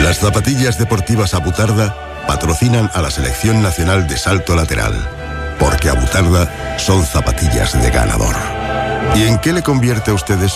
Las zapatillas deportivas Abutarda patrocinan a la Selección Nacional de Salto Lateral, porque Abutarda son zapatillas de ganador. ¿Y en qué le convierte a ustedes